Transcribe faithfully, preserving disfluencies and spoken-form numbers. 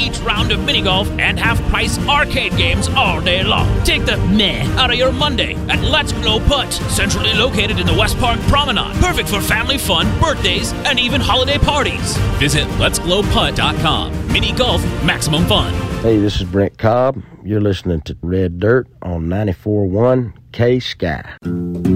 each round of mini golf and half-price arcade games all day long. Take the meh out of your Monday at Let's Glow Putt, centrally located in the West Park Promenade. Perfect for family fun, birthdays, and even holiday parties. Visit lets glow putt dot com. Mini golf, maximum fun. Hey, this is Brent Cobb. You're listening to Red Dirt on ninety-four point one K Sky.